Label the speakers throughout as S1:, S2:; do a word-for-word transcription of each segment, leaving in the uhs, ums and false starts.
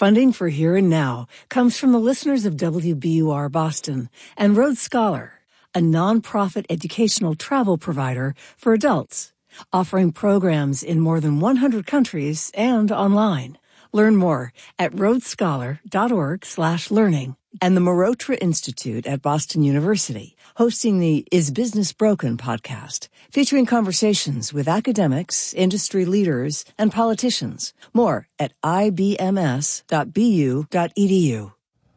S1: Funding for Here and Now comes from the listeners of W B U R Boston and Road Scholar, a nonprofit educational travel provider for adults, offering programs in more than one hundred countries and online. Learn more at roadscholar.org slash learning. And the Marotra Institute at Boston University, hosting the Is Business Broken podcast, featuring conversations with academics, industry leaders, and politicians. More at I B M S dot B U dot E D U.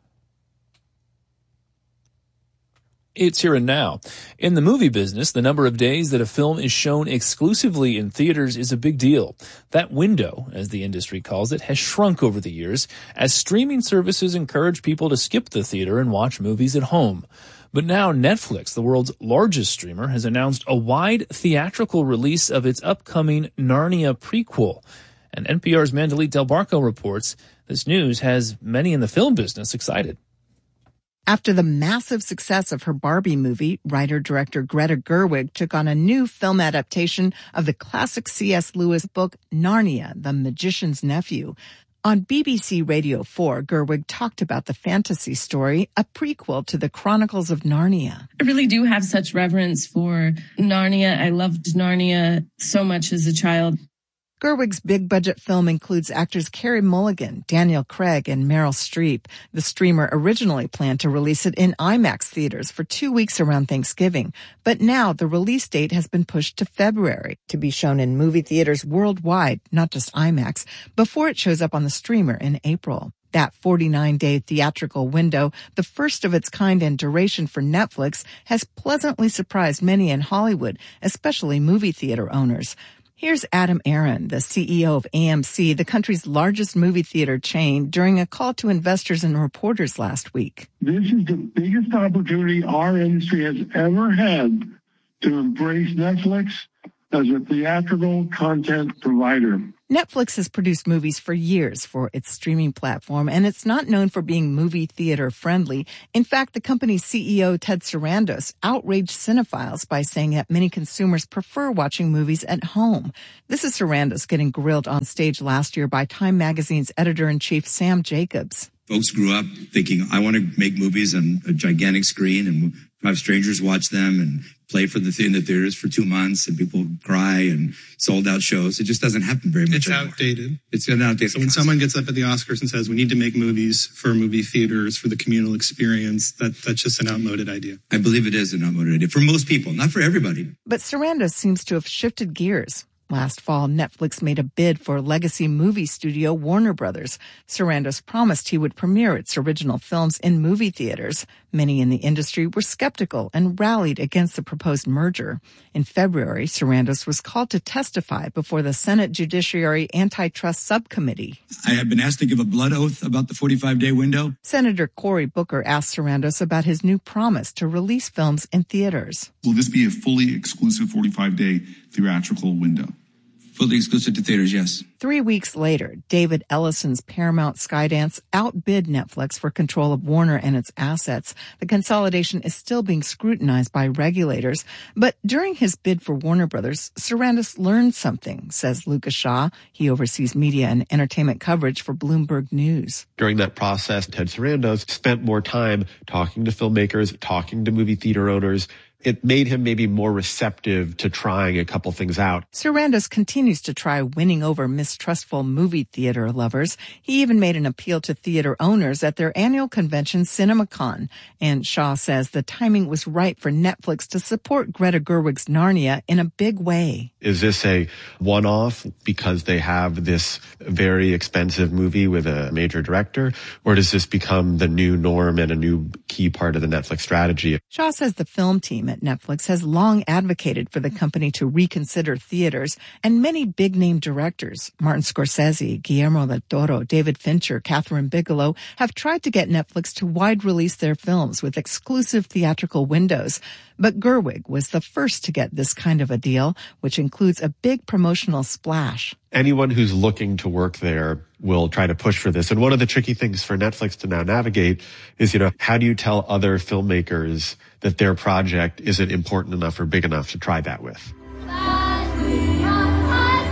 S2: It's Here and Now. In the movie business, the number of days that a film is shown exclusively in theaters is a big deal. That window, as the industry calls it, has shrunk over the years as streaming services encourage people to skip the theater and watch movies at home. But now Netflix, the world's largest streamer, has announced a wide theatrical release of its upcoming Narnia prequel. And N P R's Mandalit Del Barco reports this news has many in the film business excited.
S3: After the massive success of her Barbie movie, writer-director Greta Gerwig took on a new film adaptation of the classic C S Lewis book Narnia, The Magician's Nephew. On B B C Radio four, Gerwig talked about the fantasy story, a prequel to the Chronicles of Narnia.
S4: I really do have such reverence for Narnia. I loved Narnia so much as a child.
S3: Gerwig's big-budget film includes actors Carey Mulligan, Daniel Craig, and Meryl Streep. The streamer originally planned to release it in IMAX theaters for two weeks around Thanksgiving, but now the release date has been pushed to February to be shown in movie theaters worldwide, not just IMAX, before it shows up on the streamer in April. That forty-nine day theatrical window, the first of its kind in duration for Netflix, has pleasantly surprised many in Hollywood, especially movie theater owners. Here's Adam Aron, the C E O of A M C, the country's largest movie theater chain, during a call to investors and reporters last week.
S5: This is the biggest opportunity our industry has ever had to embrace Netflix as a theatrical content provider.
S3: Netflix has produced movies for years for its streaming platform, and it's not known for being movie theater friendly. In fact, the company's C E O, Ted Sarandos, outraged cinephiles by saying that many consumers prefer watching movies at home. This is Sarandos getting grilled on stage last year by Time Magazine's editor-in-chief, Sam Jacobs.
S6: Folks grew up thinking, I want to make movies on a gigantic screen and have strangers watch them and play for the in the theaters for two months and people cry and sold out shows. It just doesn't happen very much
S7: It's
S6: anymore.
S7: outdated.
S6: It's an outdated
S7: So when
S6: concept.
S7: someone gets up at the Oscars and says, we need to make movies for movie theaters, for the communal experience, that that's just an outmoded idea.
S6: I believe it is an outmoded idea for most people, not for everybody.
S3: But Sarandos seems to have shifted gears. Last fall, Netflix made a bid for legacy movie studio Warner Brothers. Sarandos promised he would premiere its original films in movie theaters. Many in the industry were skeptical and rallied against the proposed merger. In February, Sarandos was called to testify before the Senate Judiciary Antitrust Subcommittee.
S8: I have been asked to give a blood oath about the forty-five day window.
S3: Senator Cory Booker asked Sarandos about his new promise to release films in theaters.
S9: Will this be a fully exclusive forty-five day theatrical window?
S8: Fully exclusive to theaters, yes.
S3: Three weeks later, David Ellison's Paramount Skydance outbid Netflix for control of Warner and its assets. The consolidation is still being scrutinized by regulators. But during his bid for Warner Brothers, Sarandos learned something, says Lucas Shaw. He oversees media and entertainment coverage for Bloomberg News.
S10: During that process, Ted Sarandos spent more time talking to filmmakers, talking to movie theater owners. It made him maybe more receptive to trying a couple things out.
S3: Sarandos continues to try winning over mistrustful movie theater lovers. He even made an appeal to theater owners at their annual convention, CinemaCon. And Shaw says the timing was right for Netflix to support Greta Gerwig's Narnia in a big way.
S10: Is this a one-off because they have this very expensive movie with a major director? Or does this become the new norm and a new key part of the Netflix strategy?
S3: Shaw says the film team at Netflix has long advocated for the company to reconsider theaters, and many big-name directors, Martin Scorsese, Guillermo del Toro, David Fincher, Catherine Bigelow, have tried to get Netflix to wide-release their films with exclusive theatrical windows. But Gerwig was the first to get this kind of a deal, which includes a big promotional splash.
S10: Anyone who's looking to work there will try to push for this. And one of the tricky things for Netflix to now navigate is, you know, how do you tell other filmmakers that their project isn't important enough or big enough to try that with?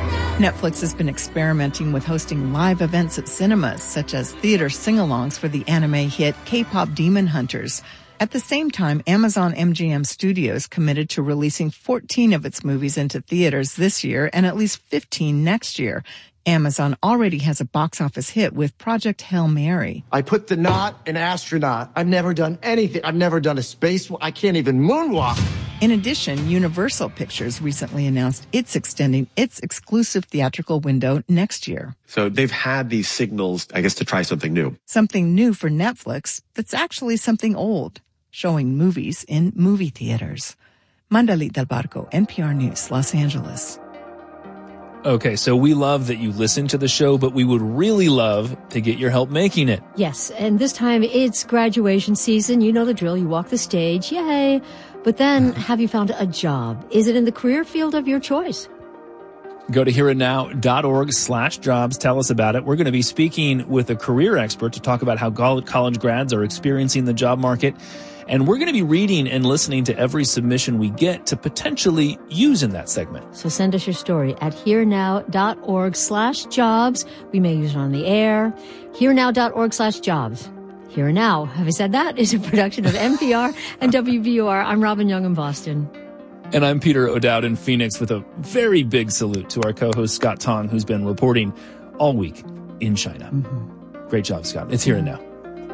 S3: Netflix has been experimenting with hosting live events at cinemas, such as theater sing-alongs for the anime hit K-pop Demon Hunters. At the same time, Amazon M G M Studios committed to releasing fourteen of its movies into theaters this year and at least fifteen next year. Amazon already has a box office hit with Project Hail Mary.
S11: I put the knot in astronaut. I've never done anything. I've never done a space. I can't even moonwalk.
S3: In addition, Universal Pictures recently announced it's extending its exclusive theatrical window next year.
S10: So they've had these signals, I guess, to try something new.
S3: Something new for Netflix that's actually something old, showing movies in movie theaters. Mandalit Del Barco, N P R News, Los Angeles.
S2: Okay, so we love that you listen to the show, but we would really love to get your help making it.
S12: Yes, and this time it's graduation season. You know the drill. You walk the stage. Yay. But then, have you found a job? Is it in the career field of your choice?
S2: Go to hereandnow.org slash jobs. Tell us about it. We're going to be speaking with a career expert to talk about how college grads are experiencing the job market. And we're going to be reading and listening to every submission we get to potentially use in that segment.
S12: So send us your story at hereanow.org slash jobs. We may use it on the air. Hereanow.org slash jobs. Here and Now, have I said that, is a production of N P R and W B U R. I'm Robin Young in Boston.
S2: And I'm Peter O'Dowd in Phoenix with a very big salute to our co-host Scott Tong, who's been reporting all week in China. Mm-hmm. Great job, Scott. It's Here and Now.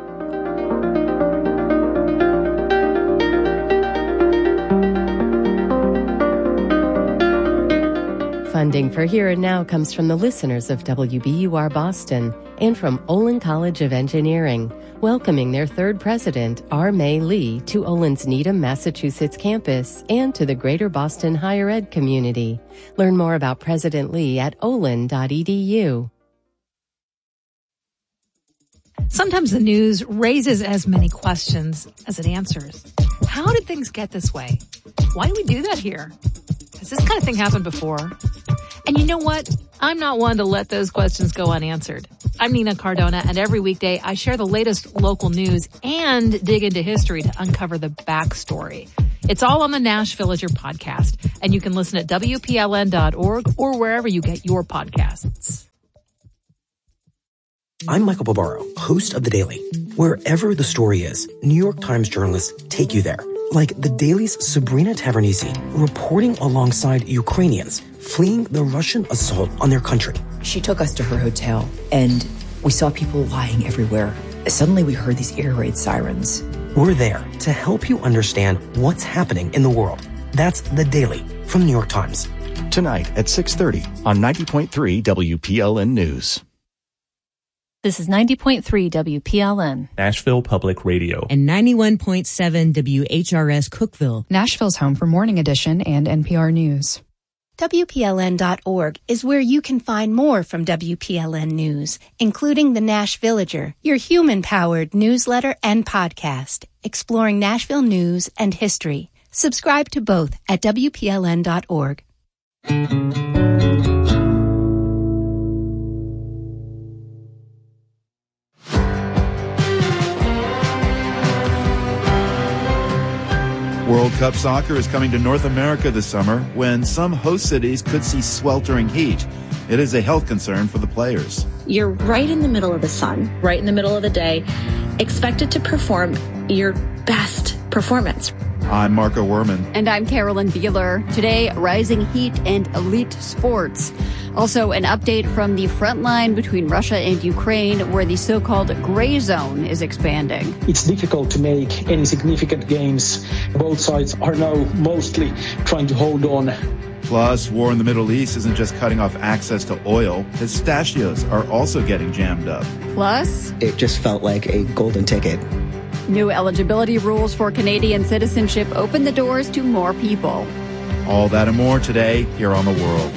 S13: Funding for Here and Now comes from the listeners of W B U R Boston and from Olin College of Engineering, welcoming their third president, R. May Lee, to Olin's Needham, Massachusetts campus and to the greater Boston higher ed community. Learn more about President Lee at olin dot e d u.
S14: Sometimes the news raises as many questions as it answers. How did things get this way? Why do we do that here? Has this kind of thing happened before? And you know what? I'm not one to let those questions go unanswered. I'm Nina Cardona, and every weekday I share the latest local news and dig into history to uncover the backstory. It's all on the Nash Villager podcast, and you can listen at W P L N dot org or wherever you get your podcasts.
S15: I'm Michael Barbaro, host of The Daily. Wherever the story is, New York Times journalists take you there. Like The Daily's Sabrina Tavernise, reporting alongside Ukrainians fleeing the Russian assault on their country.
S16: She took us to her hotel, and we saw people lying everywhere. Suddenly we heard these air raid sirens.
S15: We're there to help you understand what's happening in the world. That's The Daily from New York Times.
S17: Tonight at six thirty on ninety point three W P L N News.
S18: This is ninety point three W P L N.
S19: Nashville Public Radio.
S20: And ninety-one point seven W H R S Cookeville.
S21: Nashville's home for Morning Edition and N P R News.
S22: W P L N dot org is where you can find more from W P L N News, including the Nash Villager, your human-powered newsletter and podcast, exploring Nashville news and history. Subscribe to both at W P L N dot org.
S23: World Cup soccer is coming to North America this summer when some host cities could see sweltering heat. It is a health concern for the players.
S24: You're right in the middle of the sun, right in the middle of the day, expected to perform your best performance.
S23: I'm Marco Werman.
S25: And I'm Carolyn Beeler. Today, rising heat and elite sports. Also, an update from the front line between Russia and Ukraine, where the so-called gray zone is expanding.
S26: It's difficult to make any significant gains. Both sides are now mostly trying to hold on.
S23: Plus, war in the Middle East isn't just cutting off access to oil. Pistachios are also getting jammed up.
S25: Plus,
S27: it just felt like a golden ticket.
S25: New eligibility rules for Canadian citizenship open the doors to more people.
S23: All that and more today here on The World.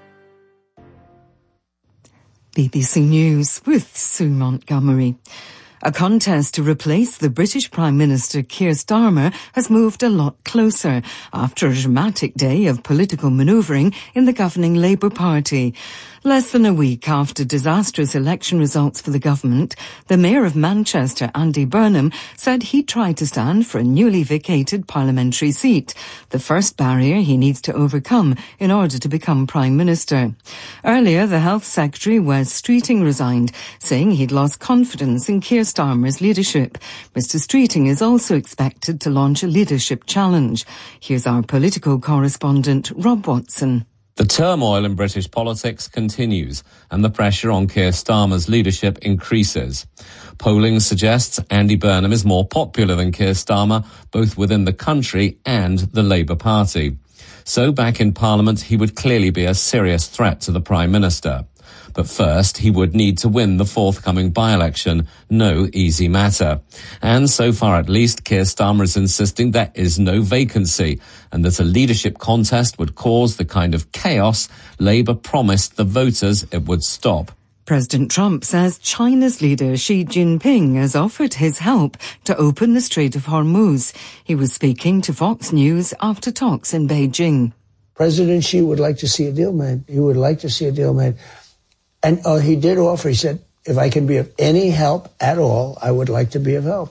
S28: B B C News with Sue Montgomery.
S1: A contest to replace the British Prime Minister Keir Starmer has moved a lot closer after a dramatic day of political manoeuvring in the governing Labour Party. Less than a week after disastrous election results for the government, the Mayor of Manchester, Andy Burnham, said he tried to stand for a newly vacated parliamentary seat, the first barrier he needs to overcome in order to become Prime Minister. Earlier, the Health Secretary, Wes Streeting, resigned, saying he'd lost confidence in Keir Starmer's leadership. Mister Streeting is also expected to launch a leadership challenge. Here's our political correspondent, Rob Watson.
S4: The turmoil in British politics continues and the pressure on Keir Starmer's leadership increases. Polling suggests Andy Burnham is more popular than Keir Starmer, both within the country and the Labour Party. So back in Parliament, he would clearly be a serious threat to the Prime Minister. But first, he would need to win the forthcoming by-election, no easy matter. And so far at least, Keir Starmer is insisting there is no vacancy and that a leadership contest would cause the kind of chaos Labour promised the voters it would stop.
S1: President Trump says China's leader Xi Jinping has offered his help to open the Strait of Hormuz. He was speaking to Fox News after talks in Beijing.
S5: President Xi would like to see a deal made. He would like to see a deal made. And uh, he did offer, he said, if I can be of any help at all, I would like to be of help.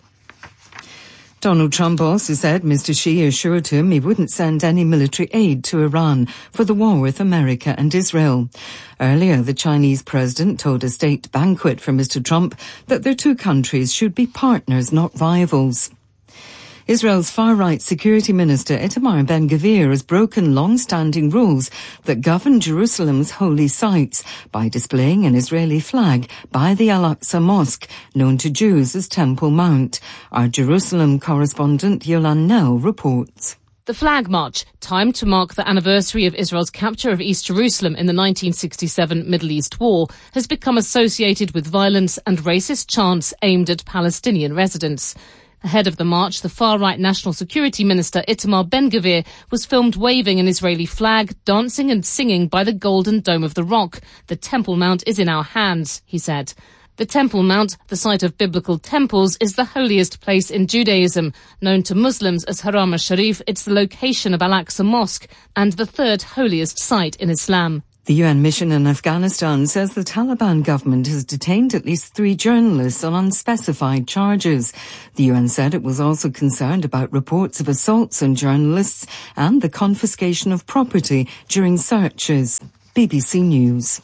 S1: Donald Trump also said Mister Xi assured him he wouldn't send any military aid to Iran for the war with America and Israel. Earlier, the Chinese president told a state banquet for Mister Trump that their two countries should be partners, not rivals. Israel's far-right security minister Itamar Ben-Gvir has broken long-standing rules that govern Jerusalem's holy sites by displaying an Israeli flag by the Al-Aqsa Mosque, known to Jews as Temple Mount. Our Jerusalem correspondent Yolan Nell reports.
S6: The Flag March, timed to mark the anniversary of Israel's capture of East Jerusalem in the nineteen sixty-seven Middle East War, has become associated with violence and racist chants aimed at Palestinian residents. Ahead of the march, the far-right National Security Minister Itamar Ben-Gvir was filmed waving an Israeli flag, dancing and singing by the Golden Dome of the Rock. The Temple Mount is in our hands, he said. The Temple Mount, the site of biblical temples, is the holiest place in Judaism. Known to Muslims as Haram al-Sharif, it's the location of Al-Aqsa Mosque and the third holiest site in Islam.
S1: The U N mission in Afghanistan says the Taliban government has detained at least three journalists on unspecified charges. The U N said it was also concerned about reports of assaults on journalists and the confiscation of property during searches. B B C News.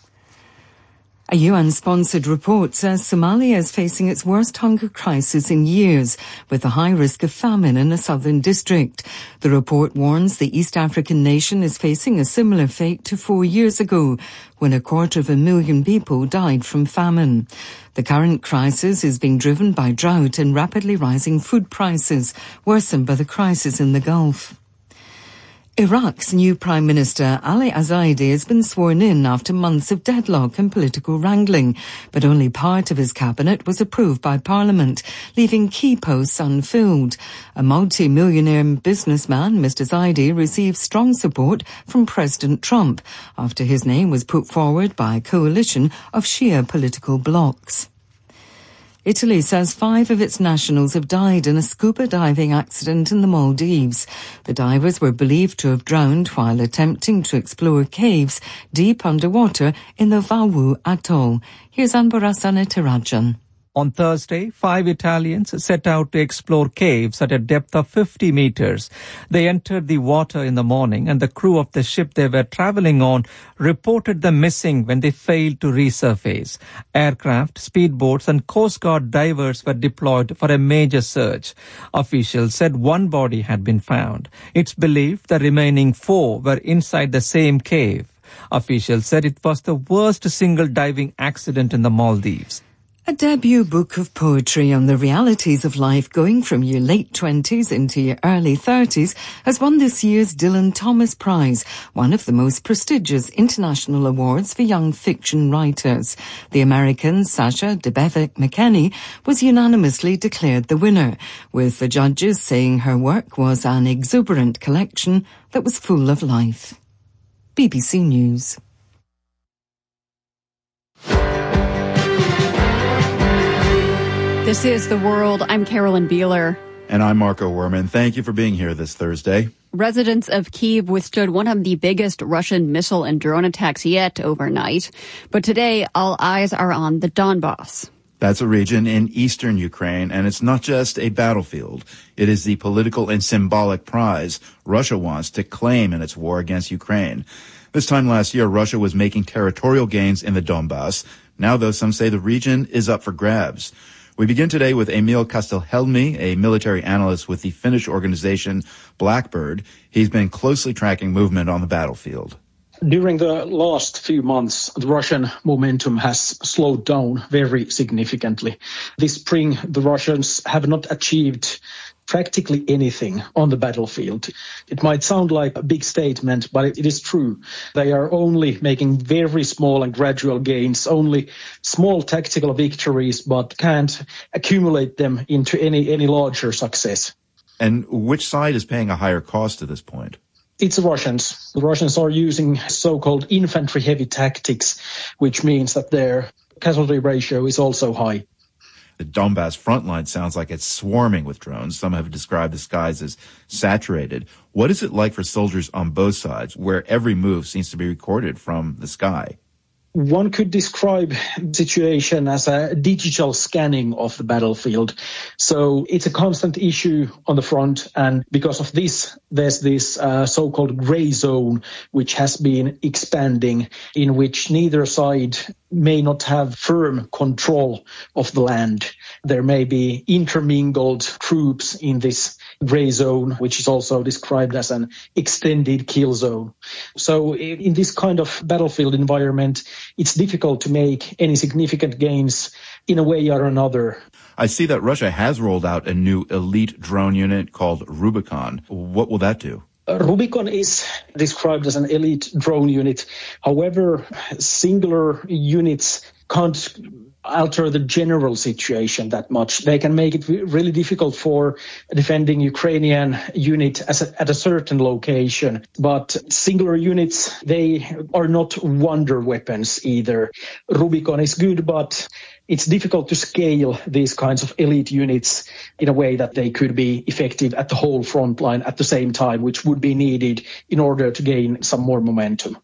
S1: A U N-sponsored report says Somalia is facing its worst hunger crisis in years, with a high risk of famine in a southern district. The report warns the East African nation is facing a similar fate to four years ago, when a quarter of a million people died from famine. The current crisis is being driven by drought and rapidly rising food prices, worsened by the crisis in the Gulf. Iraq's new Prime Minister, Ali Azaidi, has been sworn in after months of deadlock and political wrangling, but only part of his cabinet was approved by Parliament, leaving key posts unfilled. A multi-millionaire businessman, Mister Zaidi, received strong support from President Trump after his name was put forward by a coalition of Shia political blocs. Italy says five of its nationals have died in a scuba diving accident in the Maldives. The divers were believed to have drowned while attempting to explore caves deep underwater in the Vawu Atoll. Here's Anbarasan Tirajan.
S7: On Thursday, five Italians set out to explore caves at a depth of fifty meters. They entered the water in the morning, and the crew of the ship they were traveling on reported them missing when they failed to resurface. Aircraft, speedboats and Coast Guard divers were deployed for a major search. Officials said one body had been found. It's believed the remaining four were inside the same cave. Officials said it was the worst single diving accident in the Maldives.
S1: A debut book of poetry on the realities of life going from your late twenties into your early thirties has won this year's Dylan Thomas Prize, one of the most prestigious international awards for young fiction writers. The American Sasha Debevic McKenney was unanimously declared the winner, with the judges saying her work was an exuberant collection that was full of life. B B C News.
S25: This is The World. I'm Carolyn Beeler.
S23: And I'm Marco Werman. Thank you for being here this Thursday.
S25: Residents of Kyiv withstood one of the biggest Russian missile and drone attacks yet overnight. But today, all eyes are on the Donbass.
S23: That's a region in eastern Ukraine, and it's not just a battlefield. It is the political and symbolic prize Russia wants to claim in its war against Ukraine. This time last year, Russia was making territorial gains in the Donbass. Now, though, some say the region is up for grabs. We begin today with Emil Kastelhelmi, a military analyst with the Finnish organization Blackbird. He's been closely tracking movement on the battlefield.
S26: During the last few months, the Russian momentum has slowed down very significantly. This spring, the Russians have not achieved practically anything on the battlefield. It might sound like a big statement, but it is true. They are only making very small and gradual gains, only small tactical victories, but can't accumulate them into any, any larger success.
S23: And which side is paying a higher cost at this point?
S26: It's the Russians. The Russians are using so-called infantry-heavy tactics, which means that their casualty ratio is also high.
S23: The Donbass front line sounds like it's swarming with drones. Some have described the skies as saturated. What is it like for soldiers on both sides, where every move seems to be recorded from the sky?
S26: One could describe the situation as a digital scanning of the battlefield. So it's a constant issue on the front. And because of this, there's this uh, so-called gray zone, which has been expanding, in which neither side may not have firm control of the land. There may be intermingled troops in this gray zone, which is also described as an extended kill zone. So in this kind of battlefield environment, it's difficult to make any significant gains in a way or another.
S23: I see that Russia has rolled out a new elite drone unit called Rubicon. What will that do?
S26: Rubicon is described as an elite drone unit. However, singular units can't alter the general situation that much. They can make it really difficult for a defending Ukrainian unit as a, at a certain location. But singular units, they are not wonder weapons either. Rubicon is good, but it's difficult to scale these kinds of elite units in a way that they could be effective at the whole front line at the same time, which would be needed in order to gain some more momentum.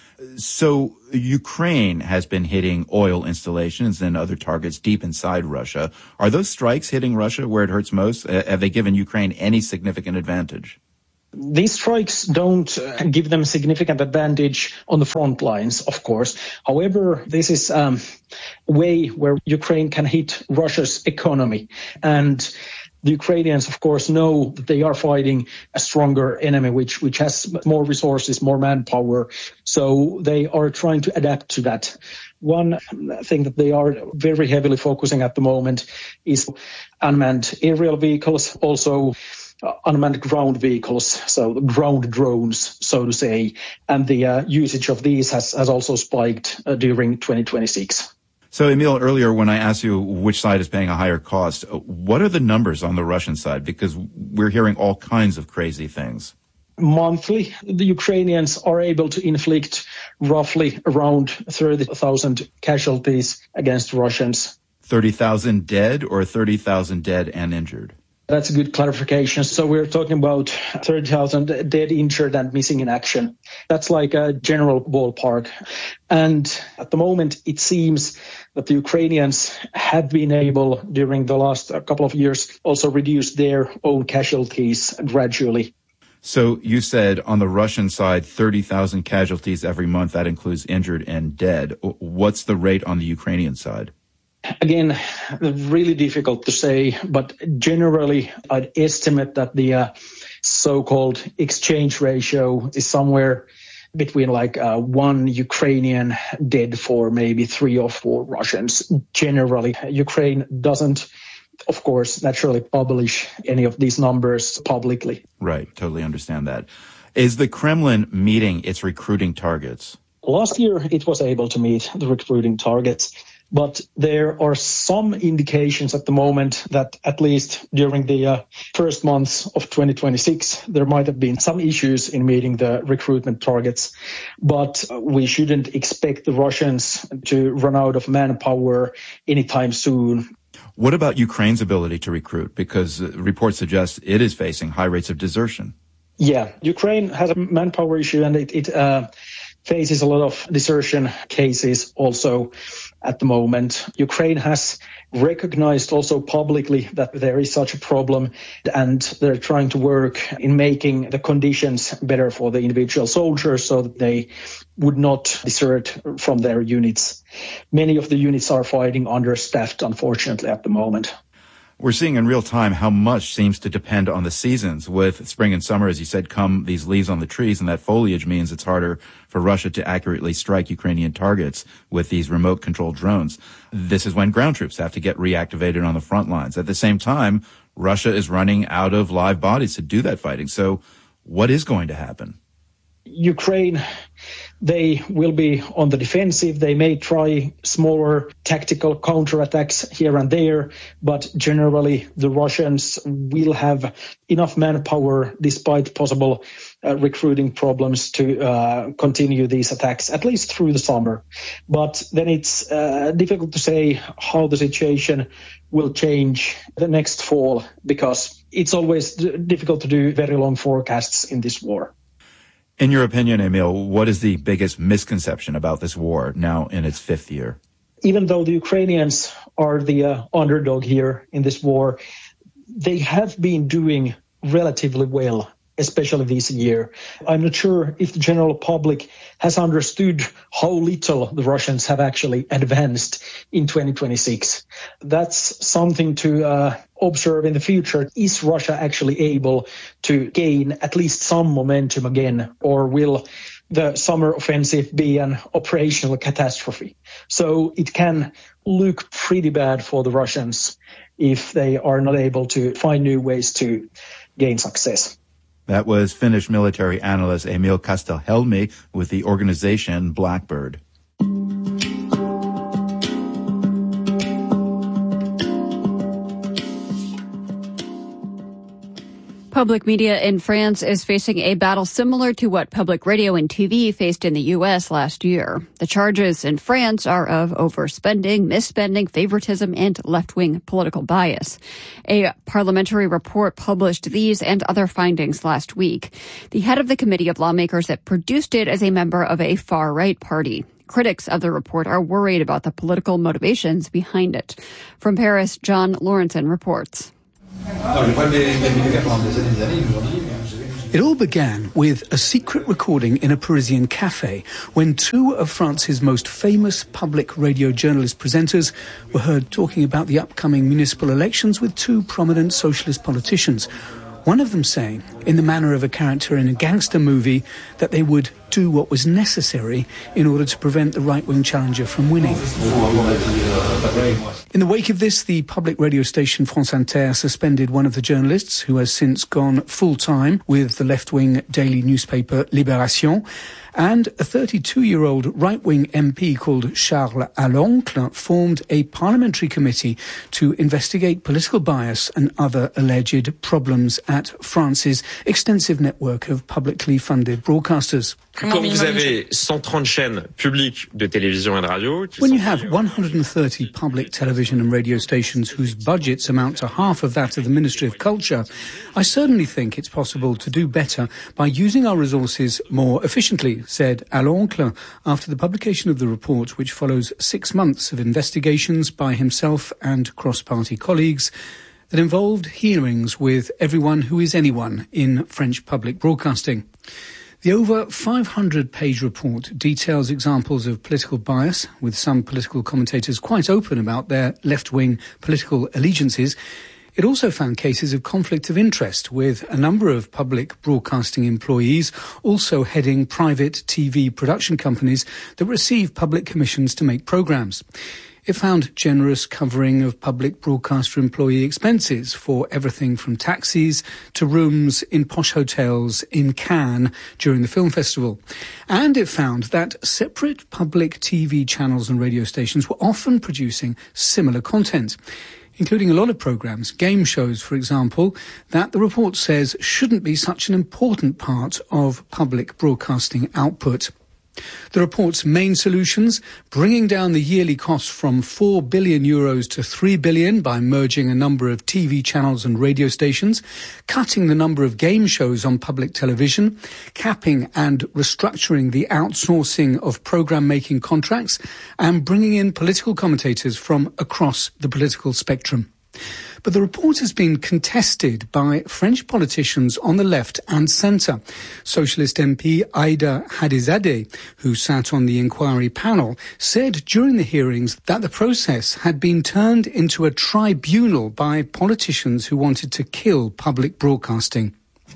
S23: So Ukraine has been hitting oil installations and other targets deep inside Russia. Are those strikes hitting Russia where it hurts most? Uh, have they given Ukraine any significant advantage?
S26: These strikes don't uh, give them significant advantage on the front lines, of course. However, this is um, a way where Ukraine can hit Russia's economy. And the Ukrainians, of course, know that they are fighting a stronger enemy, which, which has more resources, more manpower. So they are trying to adapt to that. One thing that they are very heavily focusing at the moment is unmanned aerial vehicles, also uh, unmanned ground vehicles, so ground drones, so to say. And the uh, usage of these has, has also spiked uh, during twenty twenty-six.
S23: So, Emil, earlier when I asked you which side is paying a higher cost, what are the numbers on the Russian side? Because we're hearing all kinds of crazy things.
S26: Monthly, the Ukrainians are able to inflict roughly around thirty thousand casualties against Russians.
S23: thirty thousand dead or thirty thousand dead and injured?
S26: That's a good clarification. So we're talking about thirty thousand dead, injured, and missing in action. That's like a general ballpark. And at the moment, it seems that the Ukrainians have been able, during the last couple of years, also reduce their own casualties gradually.
S23: So you said on the Russian side, thirty thousand casualties every month. That includes injured and dead. What's the rate on the Ukrainian side?
S26: Again, really difficult to say, but generally I'd estimate that the uh, so-called exchange ratio is somewhere between like uh, one Ukrainian dead for maybe three or four Russians. Generally, Ukraine doesn't, of course, naturally publish any of these numbers publicly.
S23: Right, totally understand that. Is the Kremlin meeting its recruiting targets?
S26: Last year, it was able to meet the recruiting targets. But there are some indications at the moment that at least during the uh, first months of twenty twenty-six, there might have been some issues in meeting the recruitment targets. But we shouldn't expect the Russians to run out of manpower anytime soon.
S23: What about Ukraine's ability to recruit? Because uh, reports suggest it is facing high rates of desertion.
S26: Yeah, Ukraine has a manpower issue, and it, it uh, faces a lot of desertion cases also at the moment. Ukraine has recognized also publicly that there is such a problem, and they're trying to work in making the conditions better for the individual soldiers so that they would not desert from their units. Many of the units are fighting understaffed, unfortunately, at the moment.
S23: We're seeing in real time how much seems to depend on the seasons. With spring and summer, as you said, come these leaves on the trees, and that foliage means it's harder for Russia to accurately strike Ukrainian targets with these remote-controlled drones. This is when ground troops have to get reactivated on the front lines. At the same time, Russia is running out of live bodies to do that fighting. So what is going to happen?
S26: Ukraine, they will be on the defensive. They may try smaller tactical counterattacks here and there, but generally the Russians will have enough manpower, despite possible uh, recruiting problems, to uh, continue these attacks, at least through the summer. But then it's uh, difficult to say how the situation will change the next fall, because it's always d- difficult to do very long forecasts in this war.
S23: In your opinion, Emil, what is the biggest misconception about this war now in its fifth year?
S26: Even though the Ukrainians are the uh, underdog here in this war, they have been doing relatively well, especially this year. I'm not sure if the general public has understood how little the Russians have actually advanced in twenty twenty-six. That's something to uh, observe in the future. Is Russia actually able to gain at least some momentum again, or will the summer offensive be an operational catastrophe? So it can look pretty bad for the Russians if they are not able to find new ways to gain success.
S23: That was Finnish military analyst Emil Kastelhelmi with the organization Blackbird.
S25: Public media in France is facing a battle similar to what public radio and T V faced in the U S last year. The charges in France are of overspending, misspending, favoritism, and left-wing political bias. A parliamentary report published these and other findings last week. The head of the committee of lawmakers that produced it is a member of a far-right party. Critics of the report are worried about the political motivations behind it. From Paris, John Lawrenson reports.
S3: It all began with a secret recording in a Parisian cafe when two of France's most famous public radio journalist presenters were heard talking about the upcoming municipal elections with two prominent socialist politicians. One of them saying, in the manner of a character in a gangster movie, that they would do what was necessary in order to prevent the right-wing challenger from winning. In the wake of this, the public radio station France Inter suspended one of the journalists, who has since gone full-time with the left-wing daily newspaper Libération, and a thirty-two-year-old right-wing M P called Charles Aloncle formed a parliamentary committee to investigate political bias and other alleged problems at France's extensive network of publicly funded broadcasters.
S8: Quand vous avez cent trente chaînes publiques de télévision et de radio,
S3: when you have one hundred thirty public television and radio stations whose budgets amount to half of that of the Ministry of Culture, I certainly think it's possible to do better by using our resources more efficiently, said Aloncle after the publication of the report, which follows six months of investigations by himself and cross-party colleagues that involved hearings with everyone who is anyone in French public broadcasting. The over five hundred page report details examples of political bias, with some political commentators quite open about their left-wing political allegiances. It also found cases of conflict of interest, with a number of public broadcasting employees also heading private T V production companies that receive public commissions to make programmes. It found generous covering of public broadcaster employee expenses for everything from taxis to rooms in posh hotels in Cannes during the film festival. And it found that separate public T V channels and radio stations were often producing similar content, including a lot of programmes, game shows, for example, that the report says shouldn't be such an important part of public broadcasting output. The report's main solutions: bringing down the yearly cost from four billion euros to three billion by merging a number of T V channels and radio stations, cutting the number of game shows on public television, capping and restructuring the outsourcing of programme-making contracts, and bringing in political commentators from across the political spectrum. But the report has been contested by French politicians on the left and centre. Socialist M P Aïda Hadizadeh, who sat on the inquiry panel, said during the hearings that the process had been turned into a tribunal by politicians who wanted to kill public broadcasting.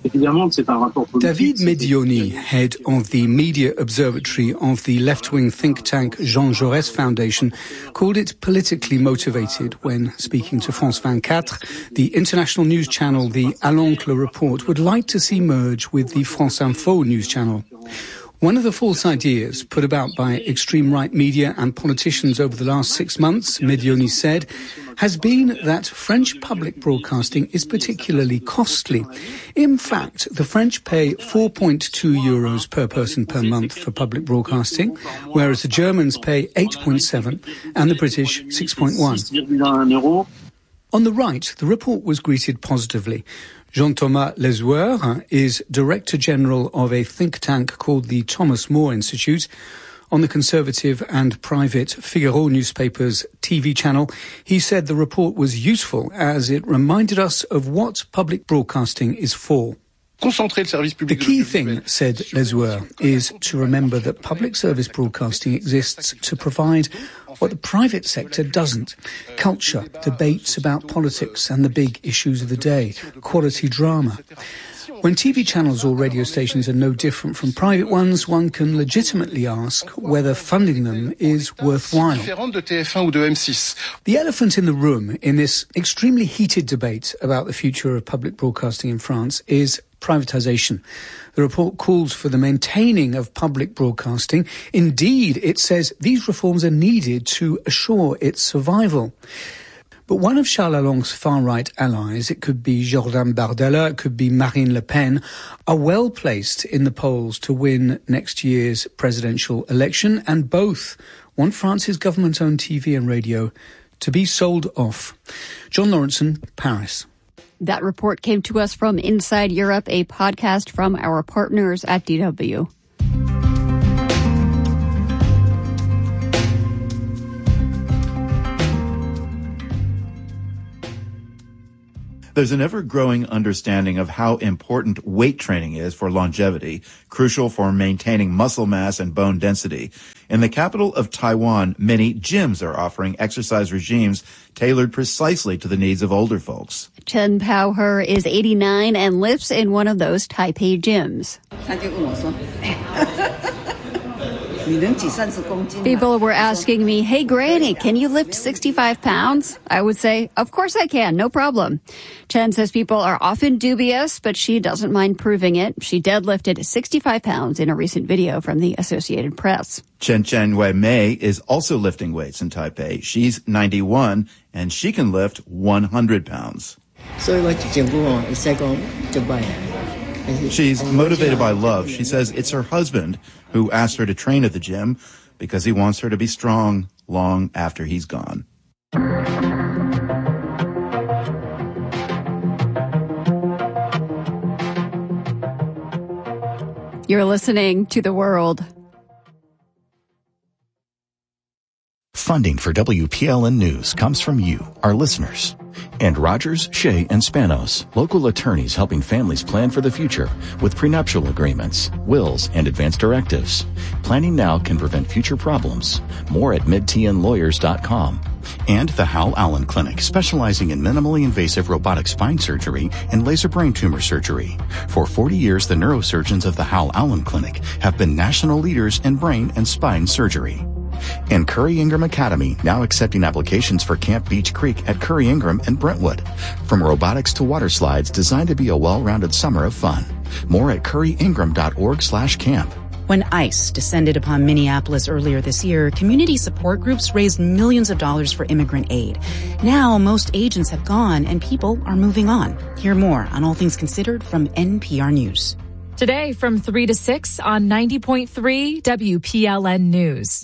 S3: David Medioni, head of the Media Observatory of the left-wing think tank Jean Jaurès Foundation, called it politically motivated when speaking to France twenty-four. The international news channel, the À l'Oncle report, would like to see merge with the France Info news channel. One of the false ideas put about by extreme right media and politicians over the last six months, Medioni said, has been that French public broadcasting is particularly costly. In fact, the French pay four point two euros per person per month for public broadcasting, whereas the Germans pay eight point seven and the British six point one. On the right, the report was greeted positively. Jean-Thomas Lesueur is Director General of a think tank called the Thomas More Institute. On the conservative and private Figaro newspaper's T V channel, he said the report was useful as it reminded us of what public broadcasting is for. The key thing, said Lesueur, is to remember that public service broadcasting exists to provide what the private sector doesn't: culture, debates about politics and the big issues of the day, quality drama. When T V channels or radio stations are no different from private ones, one can legitimately ask whether funding them is worthwhile. The elephant in the room in this extremely heated debate about the future of public broadcasting in France is privatisation. The report calls for the maintaining of public broadcasting. Indeed, it says these reforms are needed to assure its survival. But one of Charles Lalonde's far-right allies, it could be Jordan Bardella, it could be Marine Le Pen, are well placed in the polls to win next year's presidential election, and both want France's government-owned T V and radio to be sold off. John Lawrenson, Paris.
S25: That report came to us from Inside Europe, a podcast from our partners at D W.
S23: There's an ever-growing understanding of how important weight training is for longevity, crucial for maintaining muscle mass and bone density. In the capital of Taiwan, many gyms are offering exercise regimes tailored precisely to the needs of older folks.
S25: Chen Pao-her is eighty-nine and lives in one of those Taipei gyms. People were asking me, "Hey, Granny, can you lift sixty-five pounds? I would say, "Of course I can, no problem." Chen says people are often dubious, but she doesn't mind proving it. She deadlifted sixty-five pounds in a recent video from the Associated Press.
S23: Chen Chen Wei Mei is also lifting weights in Taipei. She's ninety-one, and she can lift one hundred pounds. She's motivated by love. She says it's her husband who asked her to train at the gym because he wants her to be strong long after he's gone.
S25: You're listening to The World.
S17: Funding for W P L N News comes from you, our listeners. And Rogers, Shea, and Spanos, local attorneys helping families plan for the future with prenuptial agreements, wills, and advance directives. Planning now can prevent future problems. More at mid t n lawyers dot com. And the Hal Allen Clinic, specializing in minimally invasive robotic spine surgery and laser brain tumor surgery. For forty years, the neurosurgeons of the Hal Allen Clinic have been national leaders in brain and spine surgery. And Curry Ingram Academy, now accepting applications for Camp Beach Creek at Curry Ingram and Brentwood. From robotics to water slides, designed to be a well-rounded summer of fun. More at curry ingram dot org slash camp.
S2: When ICE descended upon Minneapolis earlier this year, community support groups raised millions of dollars for immigrant aid. Now, most agents have gone and people are moving on. Hear more on All Things Considered from N P R News.
S9: Today from three to six on ninety point three W P L N News.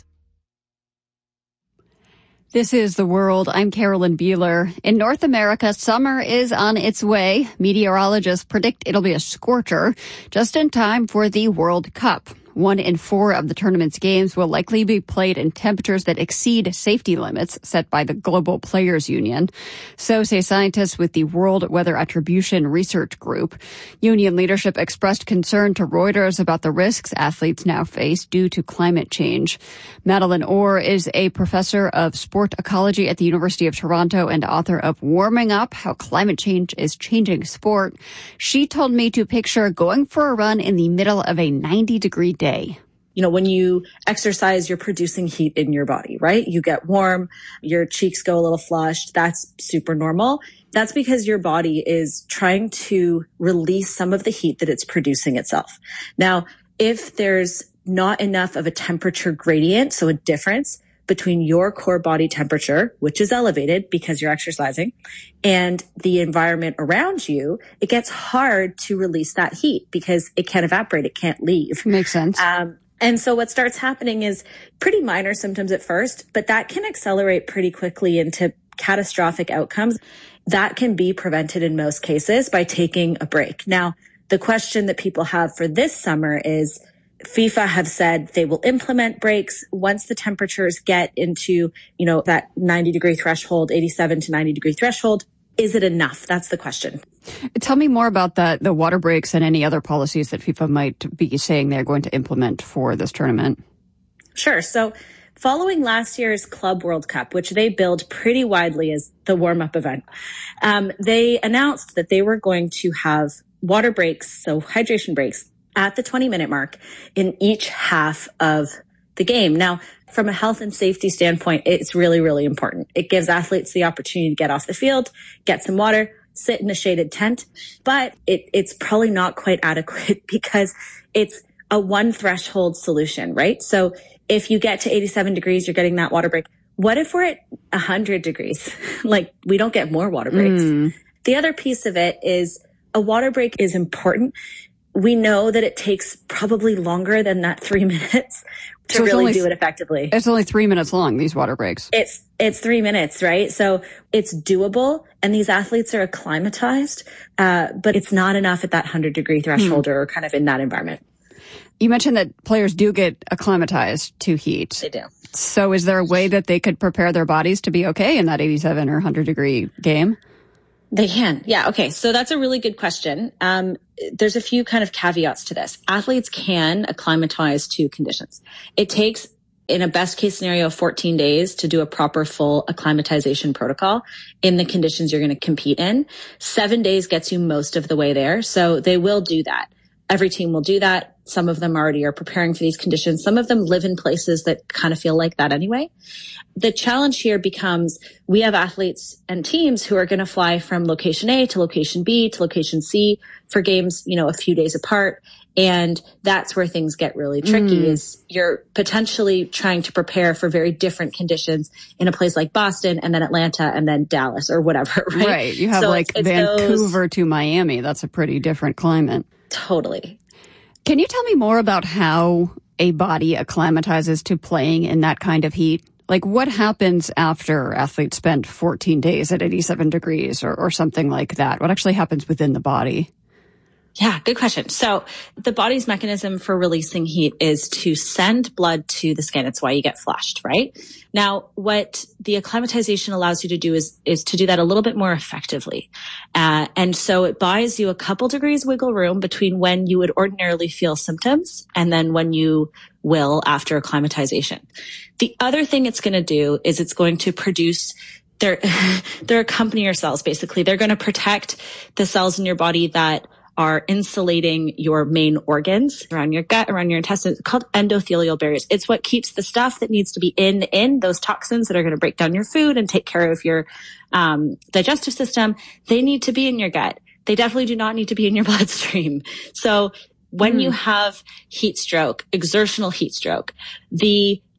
S25: This is The World. I'm Carolyn Beeler. In North America, summer is on its way. Meteorologists predict it'll be a scorcher just in time for the World Cup. One in four of the tournament's games will likely be played in temperatures that exceed safety limits set by the Global Players Union. So say scientists with the World Weather Attribution Research Group. Union leadership expressed concern to Reuters about the risks athletes now face due to climate change. Madeline Orr is a professor of sport ecology at the University of Toronto and author of Warming Up, How Climate Change is Changing Sport. She told me to picture going for a run in the middle of a ninety degree day. Day.
S10: You know, when you exercise, you're producing heat in your body, right? You get warm, your cheeks go a little flushed. That's super normal. That's because your body is trying to release some of the heat that it's producing itself. Now, if there's not enough of a temperature gradient, so a difference between your core body temperature, which is elevated because you're exercising, and the environment around you, it gets hard to release that heat because it can't evaporate. It can't leave.
S25: Makes sense.
S10: Um, and so what starts happening is pretty minor symptoms at first, but that can accelerate pretty quickly into catastrophic outcomes. That can be prevented in most cases by taking a break. Now, the question that people have for this summer is, FIFA have said they will implement breaks once the temperatures get into, you know, that ninety degree threshold, eighty-seven to ninety degree threshold. Is it enough? That's the question.
S25: Tell me more about that, the water breaks and any other policies that FIFA might be saying they're going to implement for this tournament.
S10: Sure. So following last year's Club World Cup, which they billed pretty widely as the warm-up event, um, they announced that they were going to have water breaks, so hydration breaks, at the twenty minute mark in each half of the game. Now, from a health and safety standpoint, it's really, really important. It gives athletes the opportunity to get off the field, get some water, sit in a shaded tent, but it, it's probably not quite adequate because it's a one threshold solution, right? So if you get to eighty-seven degrees, you're getting that water break. What if we're at one hundred degrees? Like, we don't get more water breaks. Mm. The other piece of it is a water break is important. We know that it takes probably longer than that three minutes to so really only, do it effectively.
S25: It's only three minutes long, these water breaks.
S10: It's, it's three minutes, right? So it's doable and these athletes are acclimatized, uh, but it's not enough at that one hundred degree threshold hmm. or kind of in that environment.
S25: You mentioned that players do get acclimatized to heat.
S10: They do.
S25: So is there a way that they could prepare their bodies to be okay in that eighty-seven or one hundred degree game?
S10: They can. Yeah. Okay. So that's a really good question. Um, there's a few kind of caveats to this. Athletes can acclimatize to conditions. It takes, in a best case scenario, fourteen days to do a proper full acclimatization protocol in the conditions you're going to compete in. Seven days gets you most of the way there. So they will do that. Every team will do that. Some of them already are preparing for these conditions. Some of them live in places that kind of feel like that anyway. The challenge here becomes we have athletes and teams who are going to fly from location A to location B to location C for games, you know, a few days apart. And that's where things get really tricky mm. is you're potentially trying to prepare for very different conditions in a place like Boston and then Atlanta and then Dallas or whatever, right?
S25: Right. You have so like it's, it's Vancouver those... to Miami. That's a pretty different climate.
S10: Totally.
S25: Can you tell me more about how a body acclimatizes to playing in that kind of heat? Like what happens after athletes spend fourteen days at eighty-seven degrees or, or something like that? What actually happens within the body?
S10: Yeah, good question. So the body's mechanism for releasing heat is to send blood to the skin. It's why you get flushed, right? Now, what the acclimatization allows you to do is, is to do that a little bit more effectively. Uh, and so it buys you a couple degrees wiggle room between when you would ordinarily feel symptoms and then when you will after acclimatization. The other thing it's going to do is it's going to produce their, their accompanier cells, basically. They're going to protect the cells in your body that are insulating your main organs around your gut, around your intestines. It's called endothelial barriers. It's what keeps the stuff that needs to be in, in those toxins that are going to break down your food and take care of your um, digestive system. They need to be in your gut. They definitely do not need to be in your bloodstream. So when mm. you have heat stroke, exertional heat stroke, the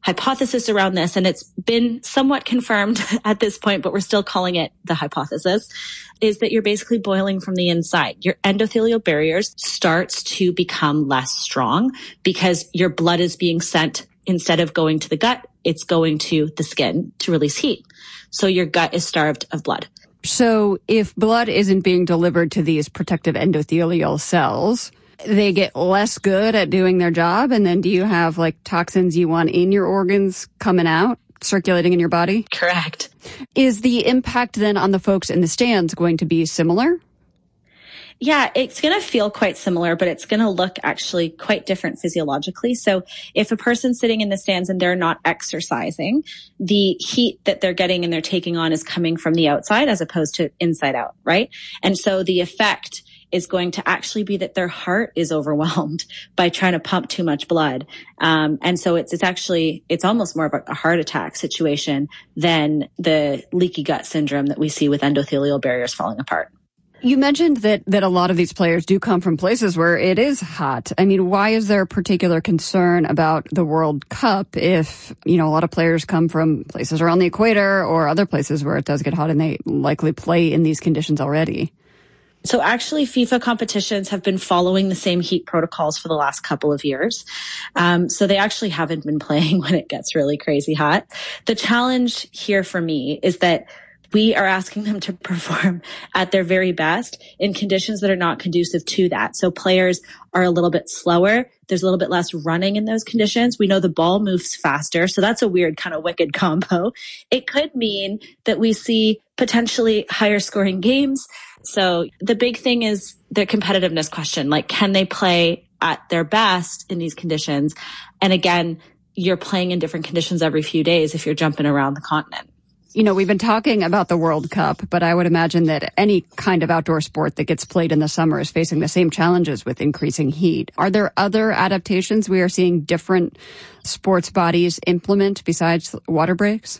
S10: hypothesis around this, and it's been somewhat confirmed at this point, but we're still calling it the hypothesis, is that you're basically boiling from the inside. Your endothelial barriers starts to become less strong because your blood is being sent, instead of going to the gut, it's going to the skin to release heat. So your gut is starved of blood.
S25: So if blood isn't being delivered to these protective endothelial cells, they get less good at doing their job? And then do you have like toxins you want in your organs coming out, circulating in your body?
S10: Correct.
S25: Is the impact then on the folks in the stands going to be similar?
S10: Yeah, it's going to feel quite similar, but it's going to look actually quite different physiologically. So if a person's sitting in the stands and they're not exercising, the heat that they're getting and they're taking on is coming from the outside as opposed to inside out, right? And so the effect is going to actually be that their heart is overwhelmed by trying to pump too much blood. Um, and so it's, it's actually, it's almost more of a, a heart attack situation than the leaky gut syndrome that we see with endothelial barriers falling apart.
S25: You mentioned that, that a lot of these players do come from places where it is hot. I mean, why is there a particular concern about the World Cup if, you know, a lot of players come from places around the equator or other places where it does get hot and they likely play in these conditions already?
S10: So actually, FIFA competitions have been following the same heat protocols for the last couple of years. Um, so they actually haven't been playing when it gets really crazy hot. The challenge here for me is that we are asking them to perform at their very best in conditions that are not conducive to that. So players are a little bit slower. There's a little bit less running in those conditions. We know the ball moves faster. So that's a weird kind of wicked combo. It could mean that we see potentially higher scoring games. So the big thing is the competitiveness question. Like, can they play at their best in these conditions? And again, you're playing in different conditions every few days if you're jumping around the continent.
S25: You know, we've been talking about the World Cup, but I would imagine that any kind of outdoor sport that gets played in the summer is facing the same challenges with increasing heat. Are there other adaptations we are seeing different sports bodies implement besides water breaks?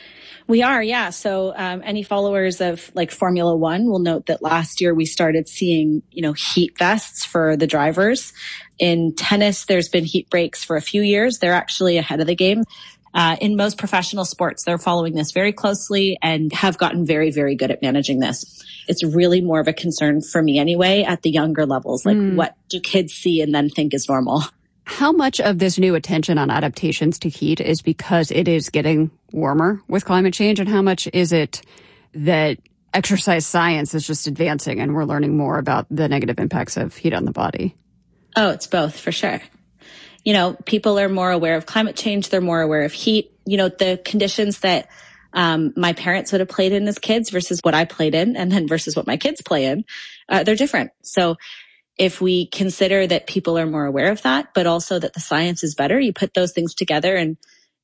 S10: We are, yeah. So um, any followers of like Formula One will note that last year we started seeing, you know, heat vests for the drivers. In tennis, there's been heat breaks for a few years. They're actually ahead of the game. Uh, in most professional sports, they're following this very closely and have gotten very, very good at managing this. It's really more of a concern for me anyway at the younger levels. Like, mm. what do kids see and then think is normal?
S25: How much of this new attention on adaptations to heat is because it is getting warmer with climate change, and how much is it that exercise science is just advancing and we're learning more about the negative impacts of heat on the body?
S10: Oh, it's both for sure. You know, people are more aware of climate change. They're more aware of heat. You know, the conditions that um, my parents would have played in as kids versus what I played in, and then versus what my kids play in, uh, they're different. So if we consider that people are more aware of that, but also that the science is better, you put those things together and